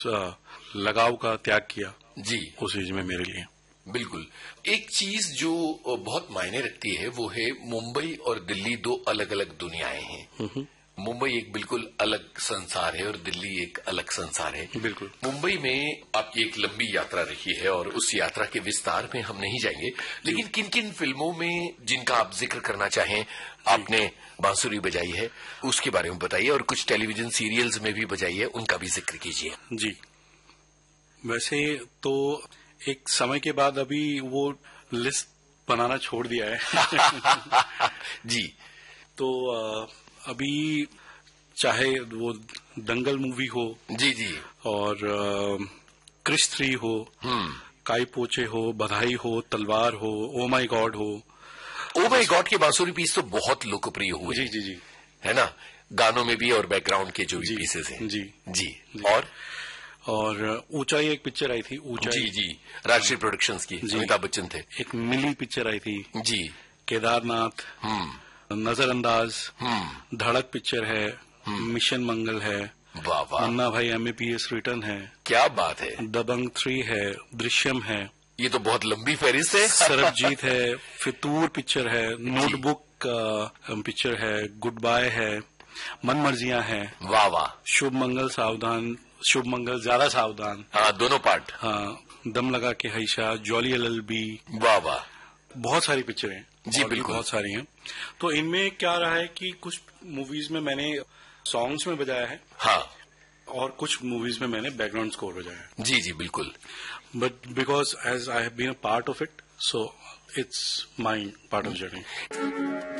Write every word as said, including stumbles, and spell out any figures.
लगाव का त्याग किया जी उस चीज में मेरे लिए। बिल्कुल। एक चीज जो बहुत मायने रखती है वो है मुंबई और दिल्ली दो अलग अलग दुनियाएं हैं। मुंबई एक बिल्कुल अलग संसार है और दिल्ली एक अलग संसार है। बिल्कुल। मुंबई में आपकी एक लंबी यात्रा रही है और उस यात्रा के विस्तार में हम नहीं जाएंगे, लेकिन किन किन फिल्मों में जिनका आप जिक्र करना चाहें, आपने बांसुरी बजाई है, उसके बारे में बताइए, और कुछ टेलीविजन सीरियल्स में भी बजाई है, उनका भी जिक्र कीजिए। जी, वैसे तो एक समय के बाद अभी वो लिस्ट बनाना छोड़ दिया है। जी। तो अभी चाहे वो दंगल मूवी हो, जी जी, और क्रिश थ्री हो, काई पोचे हो, बधाई हो, तलवार हो, ओ माई गॉड हो। ओ माई गॉड के बांसुरी पीस तो बहुत लोकप्रिय हुए। जी जी जी, है ना, गानों में भी और बैकग्राउंड के जो भी पीसेस हैं। जी जी, जी। और और ऊंचाई एक पिक्चर आई थी, ऊंचाई। जी जी, राजश्री प्रोडक्शंस की, अमिताभ बच्चन थे। एक मिली पिक्चर आई थी। जी। केदारनाथ, नजरअंदाज, धड़क पिक्चर है, मिशन मंगल है, वाह वाह, मुन्ना भाई एमबीबीएस रिटर्न है, क्या बात है, दबंग थ्री है, दृश्यम है, ये तो बहुत लंबी फहरिस्त है। सरबजीत है, फितूर पिक्चर है, नोटबुक पिक्चर है, गुड बाय है, मन मर्जियां है, वाह वाह, शुभ मंगल सावधान, शुभ मंगल ज्यादा सावधान, हाँ दोनों पार्ट, हाँ, दम लगा के हैशा, जॉली एल एल बी, वाह वाह, बहुत सारी पिक्चरें हैं। जी बिल्कुल, बहुत सारी हैं। तो इनमें क्या रहा है कि कुछ मूवीज में मैंने सॉन्ग्स में बजाया है, हाँ, और कुछ मूवीज में मैंने बैकग्राउंड स्कोर बजाया है। जी जी बिल्कुल। But because as I have been a part of it, so it's my part of journey.